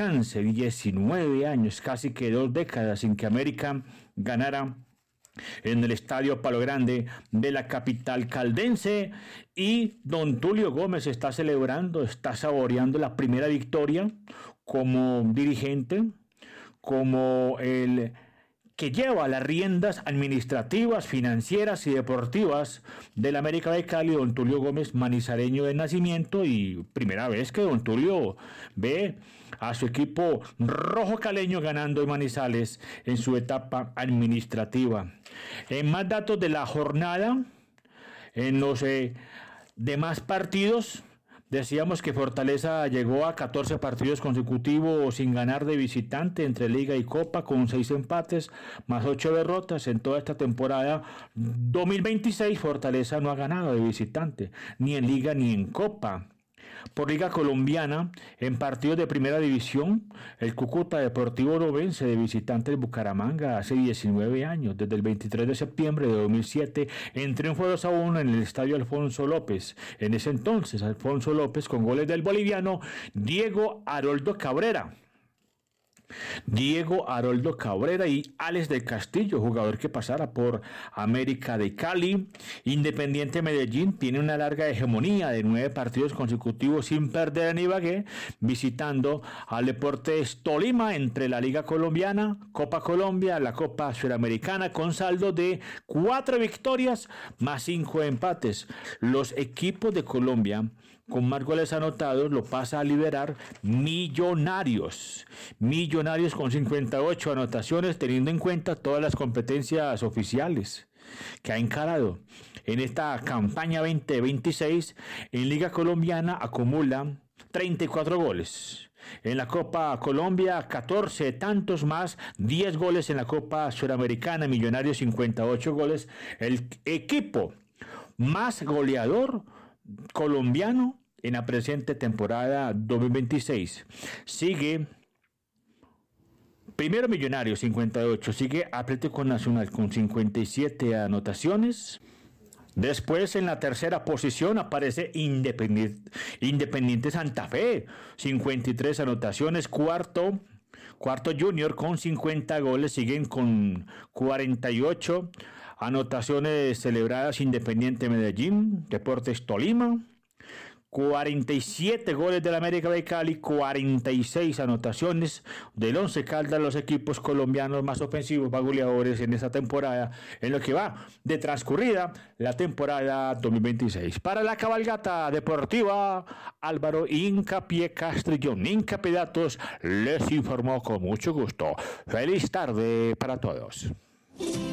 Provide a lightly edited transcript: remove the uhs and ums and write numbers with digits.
descanse. 19 años, casi que 2 décadas sin que América ganara en el Estadio Palo Grande de la capital caldense, y don Tulio Gómez está celebrando, está saboreando la primera victoria como dirigente, como el que lleva las riendas administrativas, financieras y deportivas del América de Cali, don Tulio Gómez, manizareño de nacimiento, y primera vez que don Tulio ve a su equipo rojo caleño ganando en Manizales en su etapa administrativa. En más datos de la jornada, en los demás partidos, decíamos que Fortaleza llegó a 14 partidos consecutivos sin ganar de visitante entre Liga y Copa, con 6 empates más 8 derrotas. En toda esta temporada 2026 Fortaleza no ha ganado de visitante, ni en Liga ni en Copa. Por Liga Colombiana, en partidos de primera división, el Cúcuta Deportivo no vence de visitante el Bucaramanga hace 19 años, desde el 23 de septiembre de 2007, en triunfo 2-1 en el estadio Alfonso López. En ese entonces, Alfonso López, con goles del boliviano Diego Haroldo Cabrera y Alex del Castillo, jugador que pasara por América de Cali. Independiente Medellín tiene una larga hegemonía de 9 partidos consecutivos sin perder en Ibagué, visitando al Deportes Tolima entre la Liga Colombiana, Copa Colombia, la Copa Suramericana, con saldo de 4 victorias más 5 empates. Los equipos de Colombia con más goles anotados lo pasa a liderar Millonarios con 58 anotaciones, teniendo en cuenta todas las competencias oficiales que ha encarado. En esta campaña 2026, en Liga Colombiana acumula 34 goles. En la Copa Colombia, 14 tantos más 10 goles en la Copa Suramericana. Millonarios, 58 goles. El equipo más goleador colombiano en la presente temporada 2026. Sigue primero Millonarios, 58. Sigue Atlético Nacional con 57 anotaciones. Después, en la tercera posición, aparece Independiente Santa Fe, 53 anotaciones. Cuarto Junior con 50 goles. Siguen con 48 anotaciones celebradas Independiente Medellín, Deportes Tolima. 47 goles del América de Cali, 46 anotaciones del Once Caldas, los equipos colombianos más ofensivos, más goleadores en esta temporada, en lo que va de transcurrida la temporada 2026. Para la cabalgata deportiva, Álvaro Hincapié Castrillón, Hincapié Datos, les informó con mucho gusto. Feliz tarde para todos.